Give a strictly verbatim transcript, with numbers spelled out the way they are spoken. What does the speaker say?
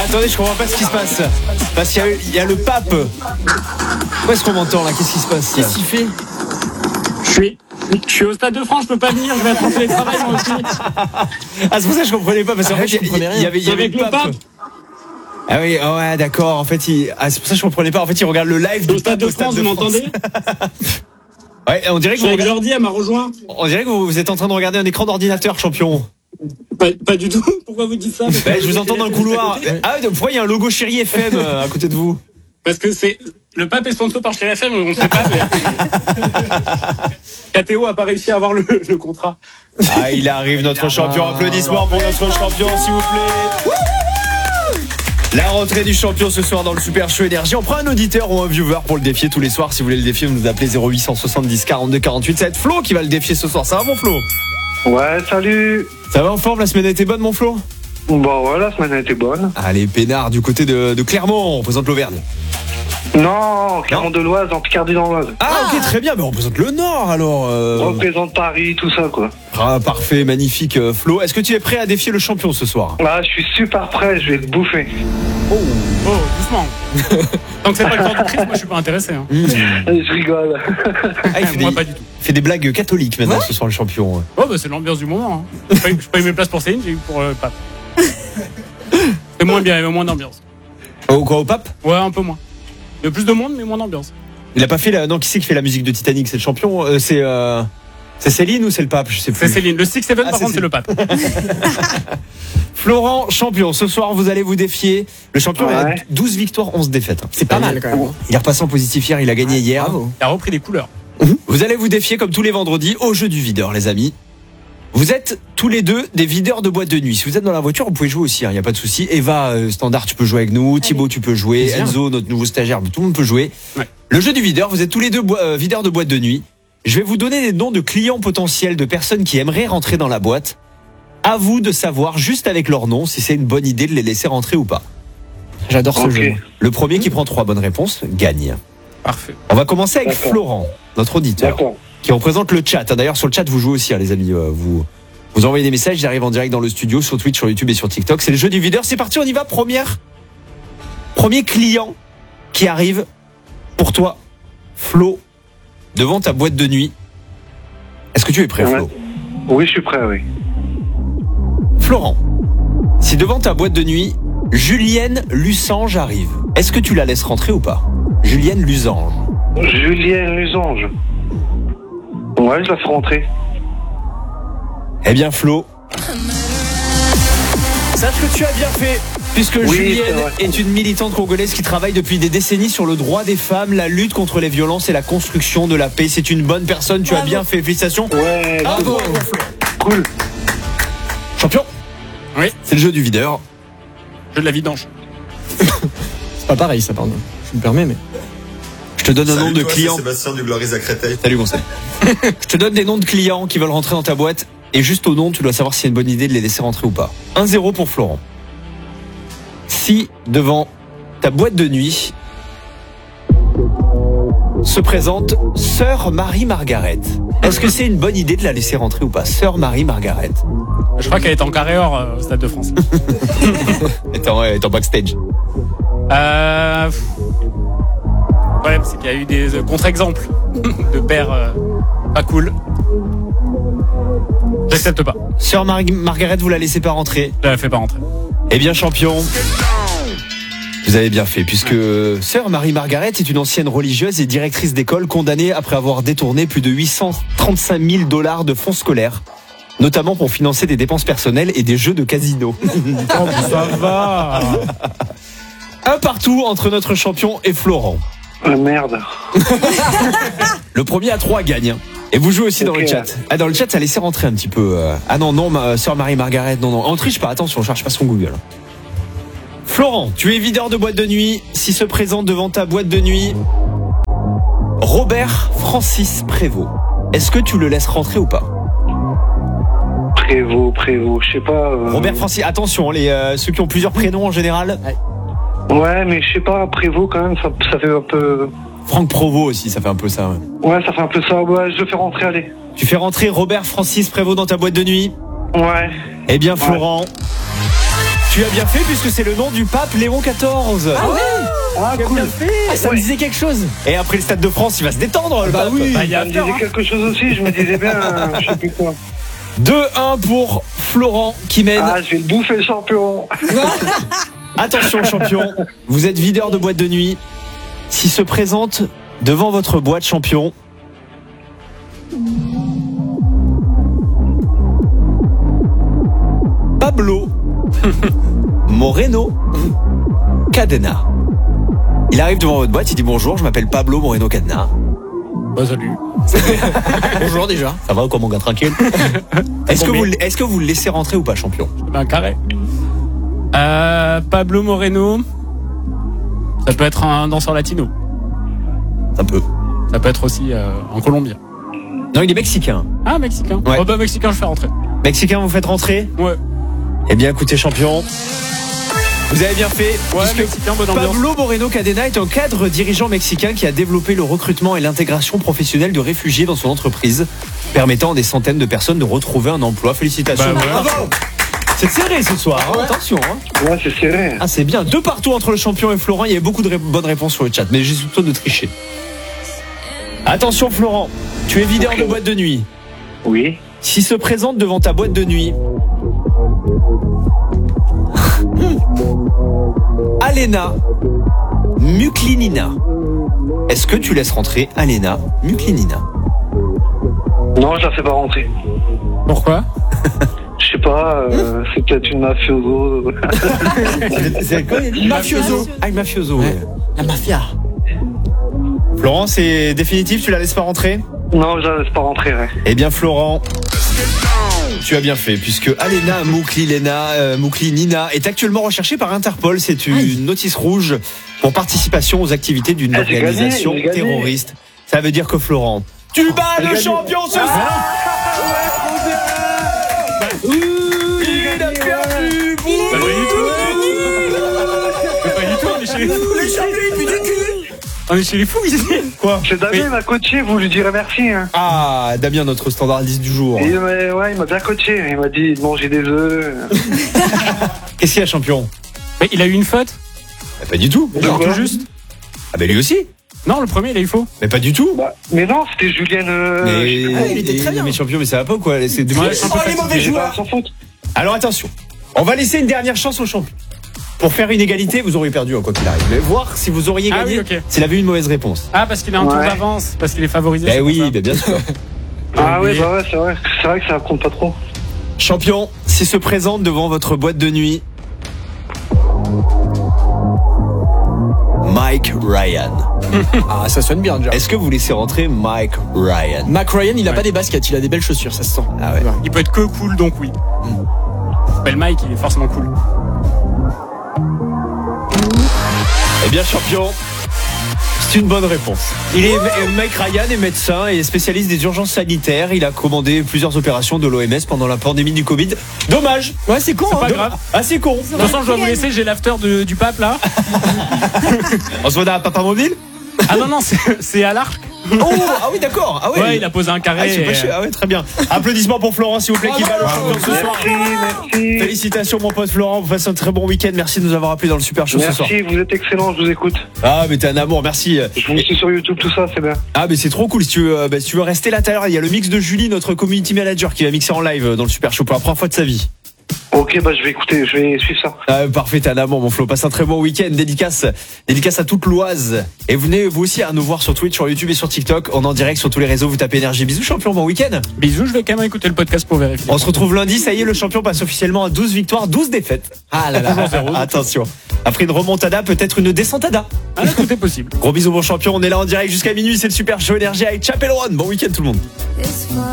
attendez, je comprends pas ce qui se passe. Parce qu'il y a, il y a le pape. Où est-ce qu'on m'entend là? Qu'est-ce qui se passe? Qu'est-ce qu'il fait? Je suis, je suis au Stade de France, je peux pas venir, je vais être en télétravail moi aussi. Ah, c'est pour ça que je comprenais pas. Parce qu'en Ah, fait, je il y, comprenais il y rien. avait, il y avait Avec le pape. Ah oui, oh ouais, d'accord. En fait, il... ah, c'est pour ça que je comprenais pas. En fait, il regarde le live du Au Stade pape de France, vous m'entendez? Ouais, on dirait que vous Avec regardez... Jordi, elle m'a rejoint. on dirait que vous êtes en train de regarder un écran d'ordinateur, champion. Pas, pas du tout. Pourquoi vous dites ça? Ben, je vous entends dans le couloir. Ah, pourquoi il y a un logo Chéri F M à côté de vous? Parce que c'est le pape est sponsor par Chéri F M, on ne sait pas. Mais... K T O a pas réussi à avoir le, le contrat. Ah, il arrive notre champion. Applaudissements pour notre champion, s'il vous plaît. La rentrée du champion ce soir dans le Super Show Énergie. On prend un auditeur ou un viewer pour le défier tous les soirs. Si vous voulez le défier, vous nous appelez zéro huit soixante-dix quarante-deux quarante-huit. Ça va être Flo qui va le défier ce soir. Ça va, mon Flo? Ouais, salut. Ça va en forme? La semaine a été bonne, mon Flo? Bon, ouais, la semaine a été bonne. Allez, peinard du côté de, de Clermont. On représente l'Auvergne. Non, Clermont de l'Oise, en Picardie dans l'Oise. Ah, ok, très bien. Mais on représente le Nord alors. Euh... On représente Paris, tout ça, quoi. Ah, parfait, magnifique, euh, Flo. Est-ce que tu es prêt à défier le champion ce soir? Ah, je suis super prêt, je vais te bouffer. Oh, oh, doucement. Tant que c'est pas le corps du Christ, moi je suis pas intéressé. Hein. Mmh. Je rigole. Ah, il fait, Moi des, pas du tout. il fait des blagues catholiques maintenant Ouais. ce soir, le champion. Oh, bah c'est l'ambiance du moment. Hein. Je paye- je paye mes places pour Céline, j'ai eu pour le pape. C'est moins bien, il y avait moins d'ambiance. Oh, quoi, au pape? Ouais, un peu moins. Il y a plus de monde, mais moins d'ambiance. Il a pas fait la... Non, qui c'est qui fait la musique de Titanic? C'est le champion? euh, C'est euh... c'est Céline ou c'est le pape? Je sais plus. C'est Céline. Le six seven, Ah, par c'est contre, c'est le pape. Florent, champion. Ce soir, vous allez vous défier. Le champion Ouais. a douze victoires, onze défaites. C'est pas mal quand même. hein. Il est repassé en positif hier, il a gagné hier. Bravo. Il a repris des couleurs. Vous allez vous défier comme tous les vendredis au jeu du videur, les amis. Vous êtes tous les deux des videurs de boîte de nuit. Si vous êtes dans la voiture, vous pouvez jouer aussi, il hein, n'y a pas de souci. Eva, euh, standard, tu peux jouer avec nous. Thibaut, tu peux jouer. Bien. Enzo, notre nouveau stagiaire, tout le monde peut jouer. Ouais. Le jeu du videur, vous êtes tous les deux boi- euh, videurs de boîte de nuit. Je vais vous donner des noms de clients potentiels, de personnes qui aimeraient rentrer dans la boîte. À vous de savoir, juste avec leur nom, si c'est une bonne idée de les laisser rentrer ou pas. J'adore ce Ok. jeu. Le premier qui prend trois bonnes réponses gagne. Parfait. On va commencer avec D'accord. Florent, notre auditeur, D'accord. qui représente le chat. D'ailleurs, sur le chat, vous jouez aussi, hein, les amis. Euh, Vous, vous envoyez des messages, ils arrivent en direct dans le studio, sur Twitch, sur YouTube et sur TikTok. C'est le jeu du videur. C'est parti, on y va. Première, premier client qui arrive pour toi, Flo, devant ta boîte de nuit. Est-ce que tu es prêt, Ouais. Flo? Oui, je suis prêt, oui. Florent, si devant ta boîte de nuit, Julienne Lusange arrive, est-ce que tu la laisses rentrer ou pas? Julienne Lusange. Julien Lusange. Ouais, je la fais rentrer. Eh bien, Flo, sache que tu as bien fait, puisque Oui, Julienne c'est vrai. est une militante congolaise qui travaille depuis des décennies sur le droit des femmes, la lutte contre les violences et la construction de la paix. C'est une bonne personne, tu as bien fait. Félicitations. Ouais, Bravo. cool. Champion. Oui. C'est le jeu du videur. Jeu de la vidange. C'est pas pareil ça, pardon. Je me permets, mais. Je te donne un nom Salut de toi, client. c'est Sébastien du Gloris à Créteil. Salut, conseil. Je te donne des noms de clients qui veulent rentrer dans ta boîte. Et juste au nom, tu dois savoir si c'est une bonne idée de les laisser rentrer ou pas. un zéro pour Florent. Si devant ta boîte de nuit se présente Sœur Marie-Margaret, est-ce que c'est une bonne idée de la laisser rentrer ou pas? Sœur Marie-Margaret. Je crois qu'elle est en carré or euh, au Stade de France. Elle est en, elle est en backstage. Euh... pff. Le problème, c'est qu'il y a eu des euh, contre-exemples de pères euh, pas cool. J'accepte pas. Sœur Marie-Margaret, vous la laissez pas rentrer? Je la fais pas rentrer. Eh bien, champion, vous avez bien fait, puisque Sœur Marie-Margaret est une ancienne religieuse et directrice d'école condamnée après avoir détourné plus de huit cent trente-cinq mille dollars de fonds scolaires, notamment pour financer des dépenses personnelles et des jeux de casino. Oh, ça va. Un partout entre notre champion et Florent. Ah, merde. Le premier à trois gagne. Et vous jouez aussi dans Ok. le chat. Ah, dans le chat, ça laissait rentrer un petit peu. euh. Ah non, non, ma Sœur Marie-Margaret, non, non. On triche pas, attention, on cherche pas son Google. Florent, tu es videur de boîte de nuit. Si se présente devant ta boîte de nuit Robert Francis Prévost, est-ce que tu le laisses rentrer ou pas? Prévost, Prévost, je sais pas. euh, Robert Francis, attention, les, euh, ceux qui ont plusieurs prénoms en général. Ouais, mais je sais pas, Prévost quand même, ça, ça fait un peu. Franck Provost aussi, ça fait un peu ça. Ouais. Ouais, ça fait un peu ça. Ouais, je le fais rentrer, allez. Tu fais rentrer Robert Francis Prévost dans ta boîte de nuit? Ouais. Eh bien, Florent, tu Tu as bien fait puisque c'est le nom du pape Léon quatorze. Ah ouais. Ah, Tu as cool. bien fait. Ah, ça me disait quelque chose. Et après le Stade de France, il va se détendre. Le Bah pape. oui. Bah, il y a Ça me à faire, disait hein. quelque chose aussi, je me disais bien, je sais plus quoi. deux un pour Florent qui mène. Ah, je vais le bouffer le champion. Attention champion, vous êtes videur de boîte de nuit. S'il se présente devant votre boîte champion, Pablo Moreno Cadena. Il arrive devant votre boîte, il dit bonjour, je m'appelle Pablo Moreno Cadena. Bah, salut. Bonjour déjà. Ça va ou quoi mon gars, tranquille? Est-ce que, vous, est-ce que vous le laissez rentrer ou pas champion? Un carré. Euh, Pablo Moreno. Ça peut être un danseur latino. Un peu. Ça peut être aussi euh, en Colombien. Non, il est mexicain. Ah, mexicain. Ouais. Oh, bah, mexicain, je fais rentrer. Mexicain, vous faites rentrer? Ouais. Eh bien écoutez champion, vous avez bien fait. Ouais, puisque mexicain, bonne ambiance. Pablo Moreno Cadena est un cadre dirigeant mexicain qui a développé le recrutement et l'intégration professionnelle de réfugiés dans son entreprise, permettant à des centaines de personnes de retrouver un emploi. Félicitations. Bah, ouais. Bravo. C'est serré ce soir, hein. Attention. Hein. Ouais, c'est serré. Ah c'est bien, deux partout entre le champion et Florent. Il y avait beaucoup de ré- bonnes réponses sur le chat, mais j'ai soupçonne de tricher. Attention Florent, tu es videur Ok. de boîte de nuit. Oui. S'il se présente devant ta boîte de nuit Alena Muklinina, est-ce que tu laisses rentrer Alena Muklinina? Non, je la fais pas rentrer. Pourquoi? Je sais pas, euh, c'est peut-être une mafioso. C'est quoi, il a dit mafioso. Ah, une mafioso. Ouais. La mafia. Florent, c'est définitif, tu la laisses pas rentrer? Non, je la laisse pas rentrer, ouais. Eh bien Florent, tu as bien fait, puisque Alena Muklinina, euh, Muklinina est actuellement recherchée par Interpol. C'est une Aïe. notice rouge pour participation aux activités d'une Ah, j'ai organisation gagné, j'ai gagné. terroriste. Ça veut dire que Florent, tu bats J'ai le gagné. champion ce soir. Oui, il a perdu. Bah, pas du tout. Mais pas du tout, on est chez les fous. On est chez les fous ici. Quoi? C'est Damien, Mais- il m'a coaché, vous lui direz merci. Hein. Ah, Damien, notre standardiste du jour. Et il m'a- ouais, il m'a bien coaché. Il m'a dit de manger des œufs. Qu'est-ce qu'il y a, champion? Mais il a eu une faute. Bah, pas du tout. De quoi Tout juste. Ah, bah lui aussi. Non, le premier, il a eu faux. Mais pas du tout. Bah, mais non, c'était Julienne. Euh, Mais, je sais pas, il était très bien. mais champion, mais ça va pas ou quoi? C'est de- Ouais, je suis un peu Oh, les fatigué. mauvais c'est joueurs. pas sans faute. Alors attention, on va laisser une dernière chance au champion. Pour faire une égalité, vous auriez perdu hein, quoi qu'il arrive. Mais voir si vous auriez Ah gagné oui, ok. s'il avait eu une mauvaise réponse. Ah, parce qu'il a un tour Ouais. d'avance, parce qu'il est favorisé. Ben c'est oui, pour ça. ben bien sûr. Ah ouais, oublié. bah ouais, c'est vrai. C'est vrai que ça compte pas trop. Champion, s'il se présente devant votre boîte de nuit, Mike Ryan. Ah, ça sonne bien déjà. Est-ce que vous laissez rentrer Mike Ryan? Mac Ryan, il a Ouais. pas des baskets, il a des belles chaussures, ça se sent. Ah ouais. Il peut être que cool, donc oui. Belle Mike, il est forcément cool. Eh bien champion, c'est une bonne réponse. Il est euh, Mike Ryan est médecin et spécialiste des urgences sanitaires. Il a commandé plusieurs opérations de l'O M S pendant la pandémie du Covid. Dommage. Ouais, c'est con, C'est hein. pas grave. Ah c'est con. De toute façon, je dois vous laisser, j'ai l'after de- du pape là. On se voit à Papa Mobile. Ah non, non, c'est- c'est à l'arc. Oh, ah oui, d'accord. Ah ouais. Ouais, il a posé un carré. Ah, c'est pas et, chier. Ah ouais, très bien. Applaudissements pour Florent, s'il vous plaît, qui va le champion ce soir. Merci, merci. Félicitations, mon pote Florent. Vous passez un très bon week-end. Merci de nous avoir appelé dans le Super Show ce soir. Merci, vous êtes excellent, je vous écoute. Ah, mais t'es un amour, merci. Je vous suis sur YouTube, tout ça, c'est bien. Ah, mais c'est trop cool. Si tu veux, euh, bah, si tu veux rester là tout à l'heure, il y a le mix de Julie, notre community manager, qui va mixer en live euh, dans le Super Show pour la première fois de sa vie. Ok, bah je vais écouter, je vais suivre ça. Ah, parfait, t'es un amour, mon Flo. Passe un très bon week-end. Dédicace, dédicace à toute l'Oise. Et venez vous aussi à nous voir sur Twitch, sur YouTube et sur TikTok. On est en direct sur tous les réseaux. Vous tapez énergie. Bisous, champion. Bon week-end. Bisous, je vais quand même écouter le podcast pour vérifier. On se retrouve lundi. Ça y est, le champion passe officiellement à douze victoires, douze défaites. Ah là là. Attention. Après une remontada, peut-être une descentada. Ah, là, tout est possible. Gros bisous, mon champion. On est là en direct jusqu'à minuit. C'est le Super Show énergie avec Chapel One. Bon week-end, tout le monde.